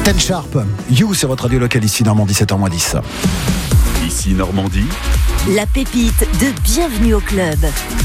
Ten Sharp, You, c'est votre radio locale ici Normandie, 7h-10. Ici Normandie, la pépite de Bienvenue au Club.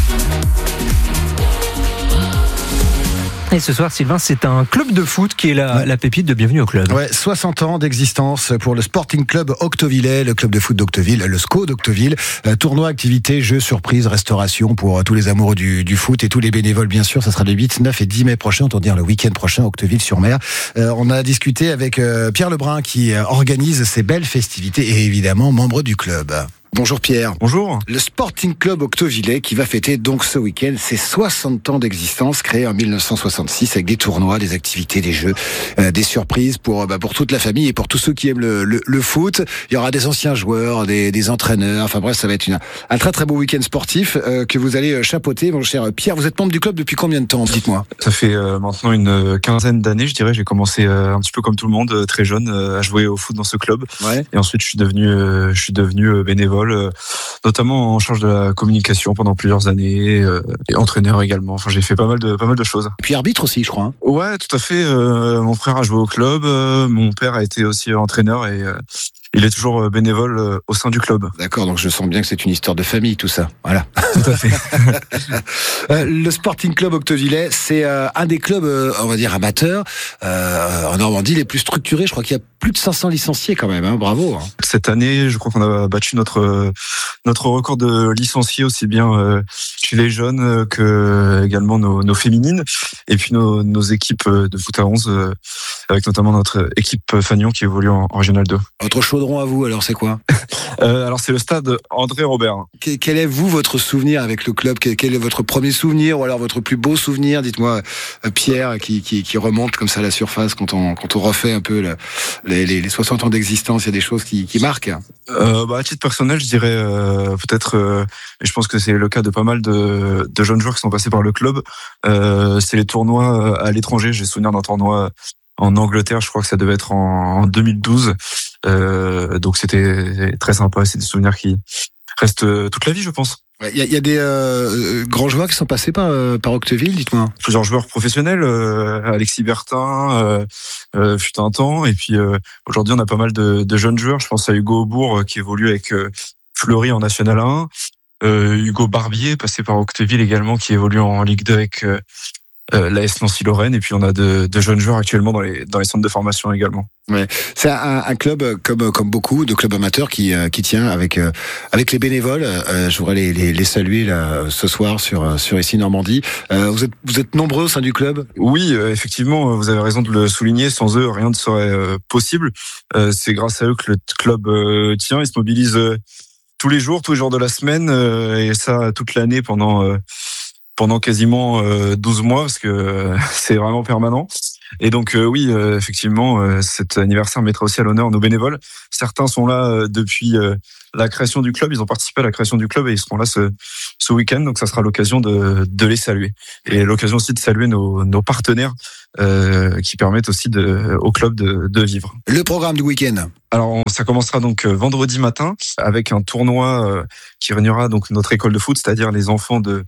Et ce soir, Sylvain, c'est un club de foot qui est la pépite de Bienvenue au Club. Ouais, 60 ans d'existence pour le Sporting Club Octevillais, le club de foot d'Octeville, le SCO d'Octeville. Tournoi, activités, jeux, surprises, restauration pour tous les amoureux du foot et tous les bénévoles, bien sûr. Ça sera le 8, 9 et 10 mai prochain, autant dire le week-end prochain, Octeville-sur-Mer. On a discuté avec Pierre Lebrun qui organise ces belles festivités et évidemment membre du club. Bonjour Pierre. Bonjour. Le Sporting Club Octevillais qui va fêter donc ce week-end ses 60 ans d'existence, créé en 1966 avec des tournois, des activités, des jeux, des surprises pour toute la famille et pour tous ceux qui aiment le foot. Il y aura des anciens joueurs, des entraîneurs, enfin bref, ça va être un très très beau week-end sportif que vous allez chapeauter. Mon cher Pierre, vous êtes membre du club depuis combien de temps, dites-moi? Ça fait maintenant une quinzaine d'années, je dirais. J'ai commencé un petit peu comme tout le monde, très jeune, à jouer au foot dans ce club. Ouais. Et ensuite, je suis devenu bénévole, notamment en charge de la communication pendant plusieurs années, et entraîneur également. Enfin, j'ai fait pas mal de choses. Et puis arbitre aussi, je crois. Hein. Ouais, tout à fait. Mon frère a joué au club, mon père a été aussi entraîneur et il est toujours bénévole au sein du club. D'accord, donc je sens bien que c'est une histoire de famille, tout ça. Voilà. Tout à fait. Le Sporting Club Octevillais, c'est un des clubs, on va dire, amateurs en Normandie les plus structurés. Je crois qu'il y a plus de 500 licenciés quand même. Hein. Bravo. Hein. Cette année, je crois qu'on a battu notre record de licenciés, aussi bien chez les jeunes que également nos féminines. Et puis nos équipes de foot à 11, avec notamment notre équipe Fagnon qui évolue en Régional 2. Votre chaudron à vous, alors c'est quoi? Alors c'est le stade André Robert. Quel est votre souvenir avec le club? Quel est votre premier souvenir ou alors votre plus beau souvenir? Dites-moi, Pierre, qui remonte comme ça à la surface quand on refait un peu les 60 ans d'existence. Il y a des choses qui marquent. À titre personnel, je dirais peut-être, et je pense que c'est le cas de pas mal de jeunes joueurs qui sont passés par le club. C'est les tournois à l'étranger. J'ai souvenir d'un tournoi en Angleterre. Je crois que ça devait être en 2012. Donc c'était très sympa. C'est des souvenirs qui restent toute la vie, je pense. Il y a des grands joueurs qui sont passés par Octeville, dites-moi. Plusieurs joueurs professionnels, Alexis Bertin fut un temps, et puis aujourd'hui on a pas mal de jeunes joueurs. Je pense à Hugo Aubourg qui évolue avec Fleury en National 1, Hugo Barbier passé par Octeville également qui évolue en Ligue 2 avec l'AS Nancy-Lorraine, et puis on a de jeunes joueurs actuellement dans les centres de formation également. Ouais, c'est un club comme beaucoup de clubs amateurs qui tient avec les bénévoles. Je voudrais les saluer là ce soir sur ici Normandie. Vous êtes nombreux au sein du club? Oui, effectivement, vous avez raison de le souligner. Sans eux, rien ne serait possible. C'est grâce à eux que le club tient. Ils se mobilisent tous les jours de la semaine, et ça toute l'année pendant quasiment 12 mois, parce que c'est vraiment permanent. Et donc oui, effectivement, cet anniversaire mettra aussi à l'honneur nos bénévoles. Certains sont là depuis la création du club, ils ont participé à la création du club et ils seront là ce week-end, donc ça sera l'occasion de les saluer. Et l'occasion aussi de saluer nos partenaires qui permettent aussi au club de vivre. Le programme du week-end. Alors ça commencera donc vendredi matin avec un tournoi qui réunira donc notre école de foot, c'est-à-dire les enfants de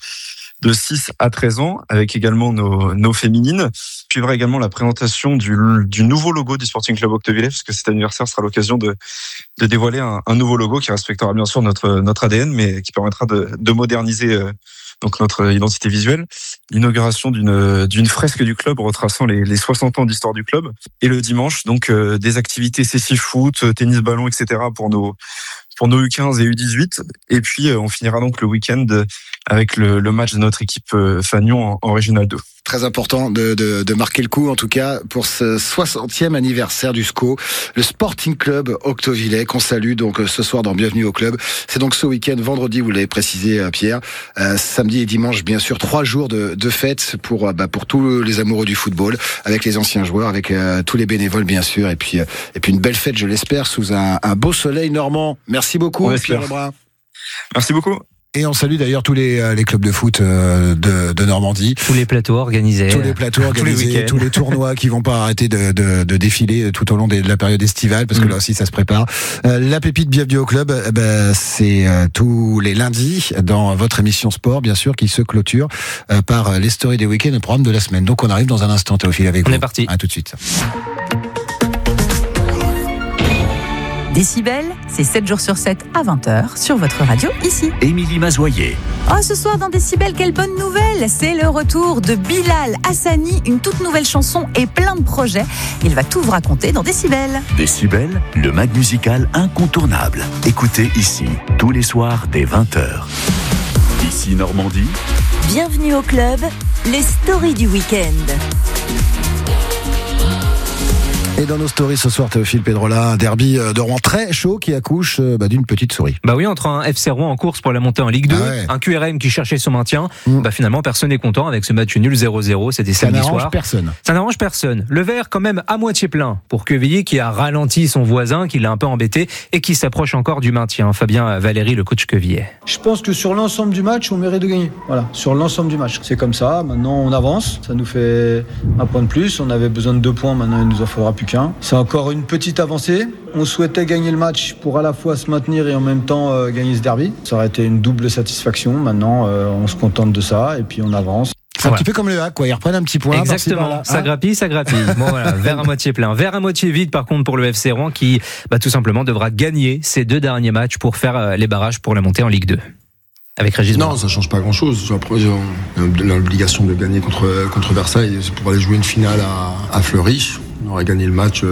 6 à 13 ans, avec également nos féminines. Suivra également la présentation du nouveau logo du Sporting Club Octevillais, parce que cet anniversaire sera l'occasion de dévoiler un nouveau logo qui respectera bien sûr notre ADN, mais qui permettra de moderniser donc notre identité visuelle. L'inauguration d'une fresque du club retraçant les 60 ans d'histoire du club. Et le dimanche, donc des activités sessives foot, tennis ballon, etc. pour nos U15 et U18. Et puis on finira donc le week-end avec le match de notre équipe Fagnon en Régional 2. Très important de marquer le coup, en tout cas, pour ce 60e anniversaire du SCO, le Sporting Club Octevillais, qu'on salue donc ce soir dans Bienvenue au Club. C'est donc ce week-end, vendredi, vous l'avez précisé, Pierre, samedi et dimanche, bien sûr, 3 jours de fête pour tous les amoureux du football, avec les anciens joueurs, avec tous les bénévoles, bien sûr, et puis une belle fête, je l'espère, sous un beau soleil normand. Merci beaucoup, Pierre Lebrun. Merci beaucoup. Et on salue d'ailleurs tous les clubs de foot de Normandie. Tous les plateaux organisés. Tous les tournois qui vont pas arrêter de défiler tout au long de la période estivale, parce que là aussi ça se prépare. La pépite Bienvenue au Club, c'est tous les lundis dans votre émission sport, bien sûr, qui se clôture par les stories des week-ends, le programme de la semaine. Donc on arrive dans un instant, Théophile, avec vous. On est parti. À tout de suite. Décibel, c'est 7 jours sur 7 à 20h sur votre radio ici. Émilie Mazoyer. Oh, ce soir dans Décibel, quelle bonne nouvelle! C'est le retour de Bilal Hassani, une toute nouvelle chanson et plein de projets. Il va tout vous raconter dans Décibel. Décibel, le mag musical incontournable. Écoutez ici, tous les soirs dès 20h. Ici Normandie. Bienvenue au club, les stories du week-end. Et dans nos stories ce soir, Théophile Pedrola, un derby de Rouen très chaud qui accouche d'une petite souris. Bah oui, entre un FC Rouen en course pour la montée en Ligue 2, un QRM qui cherchait son maintien, finalement personne n'est content avec ce match nul 0-0, c'était samedi soir. Ça n'arrange personne. Ça n'arrange personne. Le verre quand même à moitié plein pour Quevilly qui a ralenti son voisin, qui l'a un peu embêté et qui s'approche encore du maintien. Fabien Valéry, le coach Quevilly. Je pense que sur l'ensemble du match, on mérite de gagner. Voilà, sur l'ensemble du match. C'est comme ça, maintenant on avance, ça nous fait un point de plus. On avait besoin de 2 points, maintenant il nous en faudra plus qu'un. C'est encore une petite avancée. On souhaitait gagner le match pour à la fois se maintenir et en même temps gagner ce derby. Ça aurait été une double satisfaction. Maintenant, on se contente de ça et puis on avance. C'est un petit peu comme le hack, quoi. Ils reprennent un petit point. Exactement. Ça grappille. Bon, voilà. Verre à moitié plein. Verre à moitié vide, par contre, pour le FC Rouen qui, tout simplement, devra gagner ses 2 derniers matchs pour faire les barrages pour la montée en Ligue 2. Avec Régis. Non, ça change pas grand-chose. Après, on a l'obligation de gagner contre Versailles pour aller jouer une finale à Fleury. On aurait gagné le match,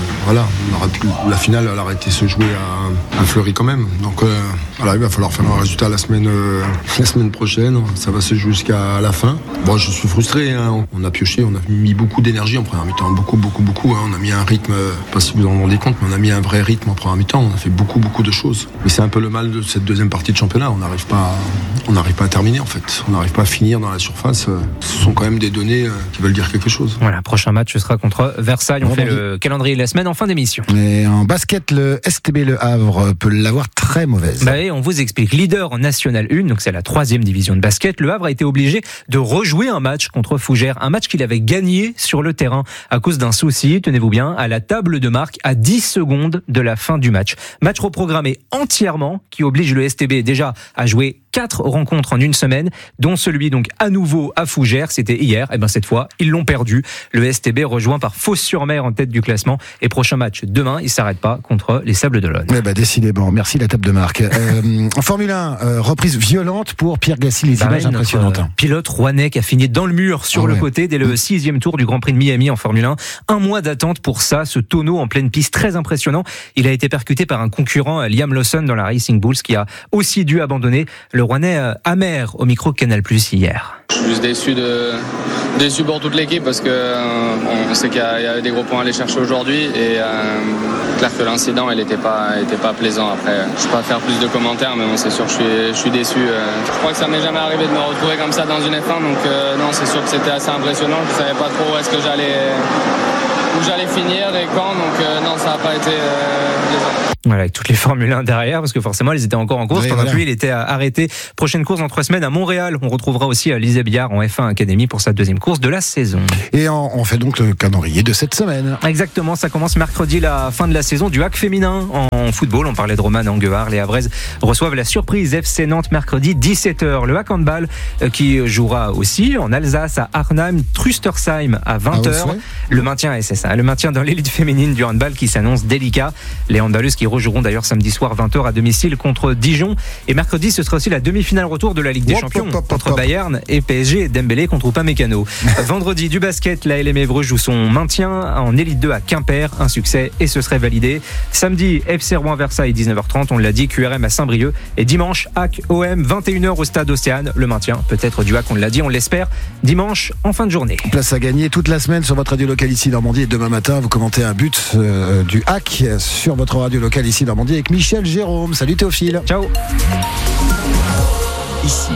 la finale elle aurait été se jouer à Fleury quand même. Donc il va falloir faire un résultat la semaine prochaine. Ça va se jouer jusqu'à la fin. Bon, je suis frustré. On a pioché, on a mis beaucoup d'énergie en première mi-temps, beaucoup. On a mis un rythme, pas si vous en rendez compte, mais on a mis un vrai rythme en première mi-temps. On a fait beaucoup de choses. Mais c'est un peu le mal de cette deuxième partie de championnat. On n'arrive pas à terminer en fait. On n'arrive pas à finir dans la surface. Ce sont quand même des données qui veulent dire quelque chose. Voilà, prochain match ce sera contre Versailles. On fait le calendrier de la semaine en fin d'émission. Mais en basket, le STB Le Havre peut l'avoir très mauvaise. Et on vous explique. Leader en National 1, donc c'est la 3e division de basket, Le Havre a été obligé de rejouer un match contre Fougères. Un match qu'il avait gagné sur le terrain à cause d'un souci, tenez-vous bien, à la table de marque à 10 secondes de la fin du match. Match reprogrammé entièrement qui oblige le STB déjà à jouer 4 rencontres en une semaine, dont celui donc à nouveau à Fougères, c'était hier. Et cette fois, ils l'ont perdu. Le STB rejoint par Fos-sur-Mer en tête du classement. Et prochain match demain, il s'arrête pas contre les Sables d'Olonne. Décidément, merci la table de marque. En Formule 1, reprise violente pour Pierre Gasly, les images impressionnantes. Pilote rouennais qui a fini dans le mur sur le côté dès le 6e tour du Grand Prix de Miami en Formule 1. Un mois d'attente pour ça, ce tonneau en pleine piste très impressionnant. Il a été percuté par un concurrent, Liam Lawson, dans la Racing Bulls, qui a aussi dû abandonner. Le Rouennais amer au micro Canal+ hier. Je suis juste déçu pour toute l'équipe parce que on sait qu'il y a des gros points à aller chercher aujourd'hui et clair que l'incident il était pas plaisant. Après, je ne vais pas faire plus de commentaires, mais c'est sûr que je suis déçu. Je crois que ça m'est jamais arrivé de me retrouver comme ça dans une F1, donc non, c'est sûr que c'était assez impressionnant. Je savais pas trop où est-ce que j'allais finir et quand, donc non, ça n'a pas été plaisant. Voilà, avec toutes les Formule 1 derrière, parce que forcément, ils étaient encore en course. Pendant que lui, il était arrêté. Prochaine course dans 3 semaines à Montréal. On retrouvera aussi Lisa Billard en F1 Academy pour sa 2e course de la saison. Et on fait donc le calendrier de cette semaine. Exactement, ça commence mercredi, la fin de la saison du hack féminin en football. On parlait de Roman Anguard. Les Havraises reçoivent la surprise FC Nantes mercredi 17h. Le hack handball qui jouera aussi en Alsace à Arnhem, Trustersheim à 20h. Le maintien, c'est ça, le maintien dans l'élite féminine du handball qui s'annonce délicat. Les handballeuses qui rejoueront d'ailleurs samedi soir 20h à domicile contre Dijon. Et mercredi, ce sera aussi la demi-finale retour de la Ligue des Champions entre Bayern et PSG et Dembélé contre Upamecano. Vendredi, du basket, la LM Évreux joue son maintien en Élite 2 à Quimper. Un succès et ce serait validé. Samedi, FC Rouen-Versailles 19h30, on l'a dit, QRM à Saint-Brieuc. Et dimanche, HAC OM 21h au stade Océane. Le maintien, peut-être du HAC, on l'a dit, on l'espère, dimanche en fin de journée. Place à gagner toute la semaine sur votre radio locale ici Normandie. Et demain matin, vous commentez un but du HAC sur votre radio locale ici Normandie avec Michel Jérôme. Salut Théophile. Ciao. Ici.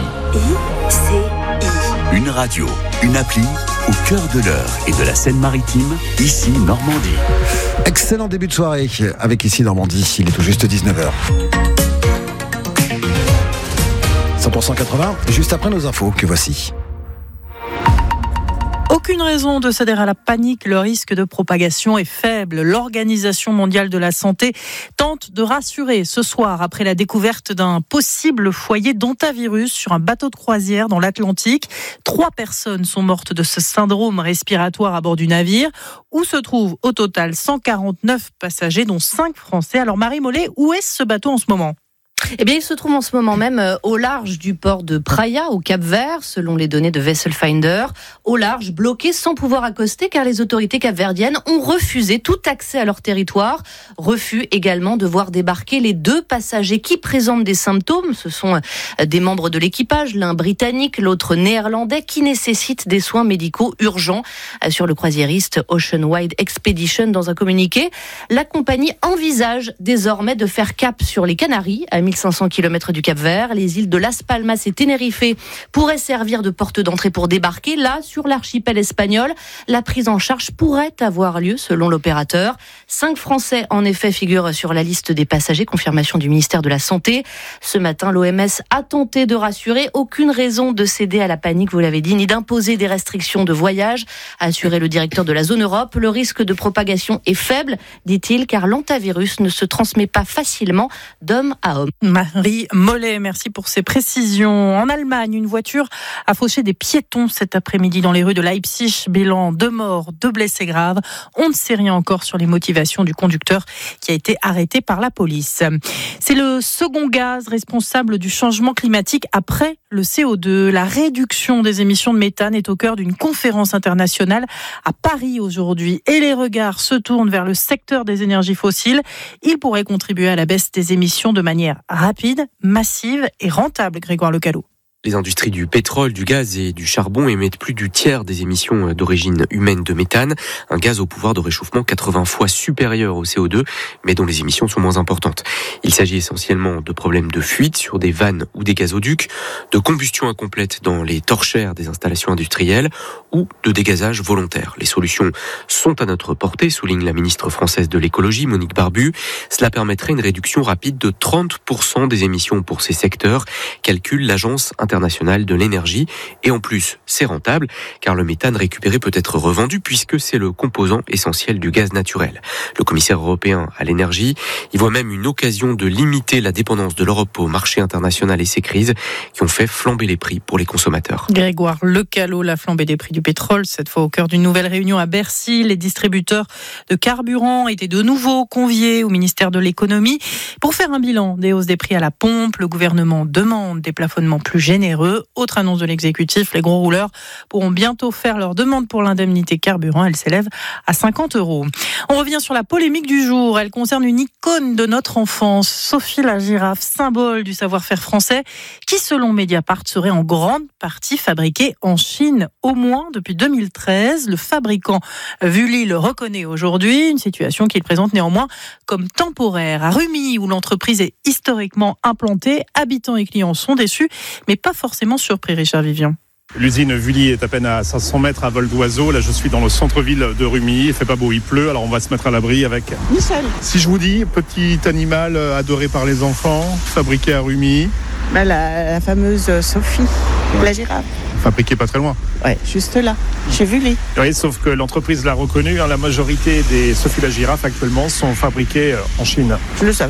Une radio, une appli au cœur de l'Eure et de la Seine-Maritime. Ici Normandie. Excellent début de soirée avec ici Normandie. Il est tout juste 19h. 100% 80, juste après nos infos que voici. Aucune raison de céder à la panique, le risque de propagation est faible. L'Organisation mondiale de la santé tente de rassurer ce soir après la découverte d'un possible foyer d'hantavirus sur un bateau de croisière dans l'Atlantique. 3 personnes sont mortes de ce syndrome respiratoire à bord du navire, où se trouvent au total 149 passagers, dont 5 Français. Alors Marie Mollet, où est ce bateau en ce moment ? Eh bien, il se trouve en ce moment même au large du port de Praia, au Cap-Vert, selon les données de Vessel Finder. Au large, bloqué sans pouvoir accoster, car les autorités capverdiennes ont refusé tout accès à leur territoire. Refus également de voir débarquer les 2 passagers qui présentent des symptômes. Ce sont des membres de l'équipage, l'un britannique, l'autre néerlandais, qui nécessitent des soins médicaux urgents. Sur le croisiériste Ocean Wide Expedition, dans un communiqué, la compagnie envisage désormais de faire cap sur les Canaries, à 1500 km du Cap-Vert. Les îles de Las Palmas et Tenerife pourraient servir de porte d'entrée pour débarquer. Là, sur l'archipel espagnol, la prise en charge pourrait avoir lieu selon l'opérateur. 5 Français, en effet, figurent sur la liste des passagers, confirmation du ministère de la Santé. Ce matin, l'OMS a tenté de rassurer. Aucune raison de céder à la panique, vous l'avez dit, ni d'imposer des restrictions de voyage, a assuré le directeur de la zone Europe. Le risque de propagation est faible, dit-il, car l'hantavirus ne se transmet pas facilement d'homme à homme. Marie Mollet, merci pour ces précisions. En Allemagne, une voiture a fauché des piétons cet après-midi dans les rues de Leipzig. Bilan 2 morts, 2 blessés graves. On ne sait rien encore sur les motivations du conducteur qui a été arrêté par la police. C'est le second gaz responsable du changement climatique après le CO2. La réduction des émissions de méthane est au cœur d'une conférence internationale à Paris aujourd'hui. Et les regards se tournent vers le secteur des énergies fossiles. Il pourrait contribuer à la baisse des émissions de manière rapide, massive et rentable, Grégoire Lecalot. Les industries du pétrole, du gaz et du charbon émettent plus du tiers des émissions d'origine humaine de méthane, un gaz au pouvoir de réchauffement 80 fois supérieur au CO2, mais dont les émissions sont moins importantes. Il s'agit essentiellement de problèmes de fuite sur des vannes ou des gazoducs, de combustion incomplète dans les torchères des installations industrielles ou de dégazage volontaire. Les solutions sont à notre portée, souligne la ministre française de l'écologie, Monique Barbu. Cela permettrait une réduction rapide de 30% des émissions pour ces secteurs, calcule l'agence internationale de l'énergie. Et en plus, c'est rentable, car le méthane récupéré peut être revendu puisque c'est le composant essentiel du gaz naturel. Le commissaire européen à l'énergie y voit même une occasion de limiter la dépendance de l'Europe au marché international et ses crises qui ont fait flamber les prix pour les consommateurs. Grégoire Lecalot, la flambée des prix du pétrole, cette fois au cœur d'une nouvelle réunion à Bercy. Les distributeurs de carburant étaient de nouveau conviés au ministère de l'économie pour faire un bilan des hausses des prix à la pompe. Le gouvernement demande des plafonnements plus généreux. Autre annonce de l'exécutif, les gros rouleurs pourront bientôt faire leur demande pour l'indemnité carburant. Elle s'élève à 50 €. On revient sur la polémique du jour. Elle concerne une icône de notre enfance, Sophie la girafe, symbole du savoir-faire français, qui selon Mediapart serait en grande partie fabriquée en Chine, au moins depuis 2013. Le fabricant Vully le reconnaît aujourd'hui, une situation qu'il présente néanmoins comme temporaire. À Rumilly, où l'entreprise est historiquement implantée, habitants et clients sont déçus, mais pas forcément surpris, Richard Vivian. L'usine Vully est à peine à 500 mètres à vol d'oiseau. Là, je suis dans le centre-ville de Rumilly. Il fait pas beau, il pleut. Alors, on va se mettre à l'abri avec Michel. Si je vous dis, petit animal adoré par les enfants, fabriqué à Rumilly. La fameuse Sophie, la girafe. Fabriqué pas très loin. Ouais, juste là, chez Vully. Oui, sauf que l'entreprise l'a reconnu. La majorité des Sophie la girafe actuellement sont fabriquées en Chine. Je le savais.